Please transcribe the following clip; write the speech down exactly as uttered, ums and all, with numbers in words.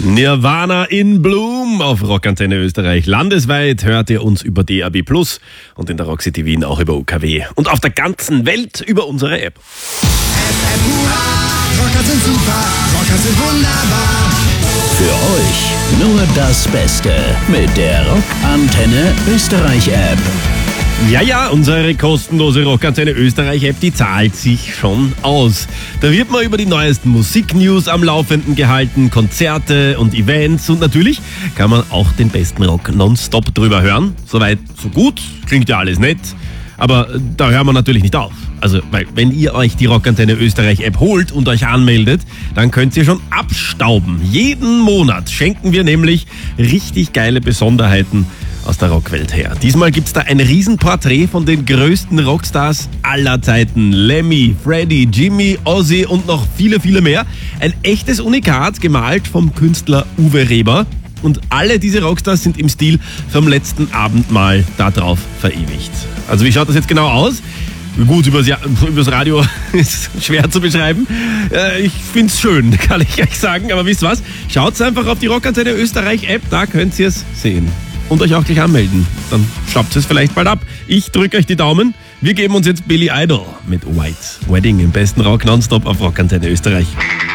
Nirvana in Bloom auf Rockantenne Österreich. Landesweit hört ihr uns über D A B plus und in der Rockcity Wien auch über U K W. Und auf der ganzen Welt über unsere App. F M hurra, Rocker sind super, Rocker sind wunderbar. Für euch nur das Beste mit der Rockantenne Österreich App. Ja, ja, unsere kostenlose Rockantenne Österreich-App, die zahlt sich schon aus. Da wird man über die neuesten Musiknews am Laufenden gehalten, Konzerte und Events und natürlich kann man auch den besten Rock nonstop drüber hören. Soweit, so gut, klingt ja alles nett, aber da hören wir natürlich nicht auf. Also, weil wenn ihr euch die Rockantenne Österreich-App holt und euch anmeldet, dann könnt ihr schon abstauben. Jeden Monat schenken wir nämlich richtig geile Besonderheiten aus der Rockwelt her. Diesmal gibt's da ein Riesenporträt von den größten Rockstars aller Zeiten. Lemmy, Freddie, Jimmy, Ozzy und noch viele, viele mehr. Ein echtes Unikat, gemalt vom Künstler Uwe Reber. Und alle diese Rockstars sind im Stil vom letzten Abendmahl da drauf verewigt. Also wie schaut das jetzt genau aus? Gut, übers, ja, übers Radio ist schwer zu beschreiben. Äh, ich find's schön, kann ich euch sagen. Aber wisst was? Schaut's einfach auf die Rockantenne Österreich App, da könnt ihr es sehen. Und euch auch gleich anmelden. Dann schnappt es vielleicht bald ab. Ich drücke euch die Daumen. Wir geben uns jetzt Billy Idol mit White Wedding im besten Rock nonstop auf Rockantenne Österreich.